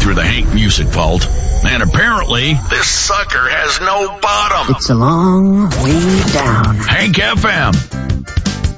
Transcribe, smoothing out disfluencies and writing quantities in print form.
through the Hank Music Vault. And apparently, this sucker has no bottom. It's a long way down. Hank FM.